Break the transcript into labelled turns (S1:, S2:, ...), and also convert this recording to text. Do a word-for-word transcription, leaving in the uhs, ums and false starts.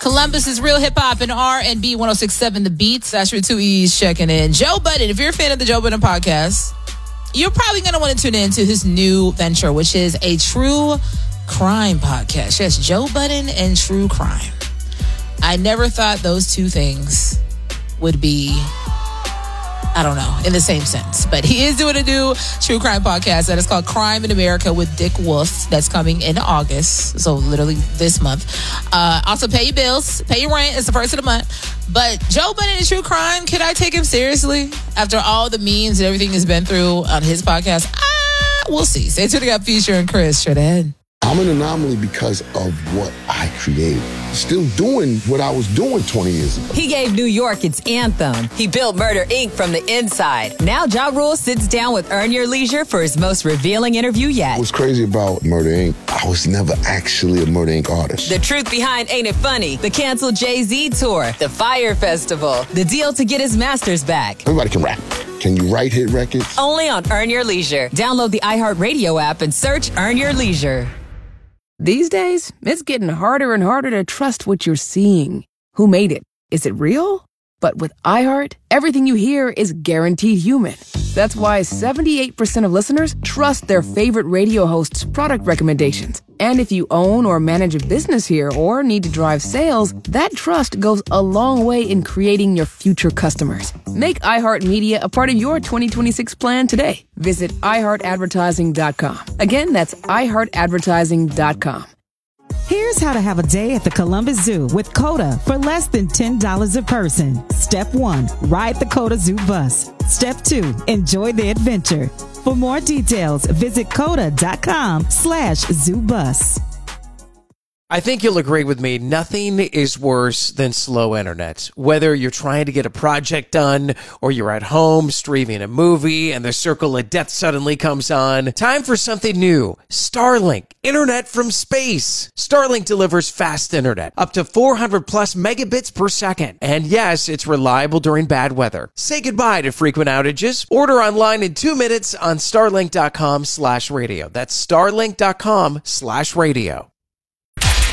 S1: Columbus is Real Hip Hop and R and B one oh six point seven The Beats. That's your two E's checking in. Joe Budden, if you're a fan of the Joe Budden podcast, you're probably going to want to tune in to his new venture, which is a true crime podcast. Yes, Joe Budden and true crime. I never thought those two things would be, I don't know, in the same sense. But he is doing a new true crime podcast that is called Crime in America with Dick Wolf. That's coming in August. So literally this month. Uh, also pay your bills, pay your rent. It's the first of the month. But Joe Budden and true crime, can I take him seriously? After all the memes and everything he's been through on his podcast? Ah, we'll see. Stay tuned to got Feature and Chris. Straight ahead.
S2: I'm an anomaly because of what I created. Still doing what I was doing twenty years ago.
S3: He gave New York its anthem. He built Murder, Incorporated from the inside. Now Ja Rule sits down with Earn Your Leisure for his most revealing interview yet.
S2: What's crazy about Murder, Incorporated, I was never actually a Murder, Incorporated artist.
S3: The truth behind Ain't It Funny, the canceled Jay-Z tour, the Fire Festival, the deal to get his masters back.
S2: Everybody can rap. Can you write hit records?
S3: Only on Earn Your Leisure. Download the iHeartRadio app and search Earn Your Leisure.
S4: These days, it's getting harder and harder to trust what you're seeing. Who made it? Is it real? But with iHeart, everything you hear is guaranteed human. That's why seventy-eight percent of listeners trust their favorite radio host's product recommendations. And if you own or manage a business here or need to drive sales, that trust goes a long way in creating your future customers. Make iHeartMedia a part of your twenty twenty-six plan today. Visit i heart advertising dot com. Again, that's i heart advertising dot com.
S5: Here's how to have a day at the Columbus Zoo with COTA for less than ten dollars a person. Step one, ride the COTA Zoo bus. Step two, enjoy the adventure. For more details, visit COTA.com slash zoo bus.
S6: I think you'll agree with me. Nothing is worse than slow internet. Whether you're trying to get a project done or you're at home streaming a movie and the circle of death suddenly comes on. Time for something new. Starlink. Internet from space. Starlink delivers fast internet. Up to four hundred plus megabits per second. And yes, it's reliable during bad weather. Say goodbye to frequent outages. Order online in two minutes on starlink.com slash radio. That's starlink.com slash radio.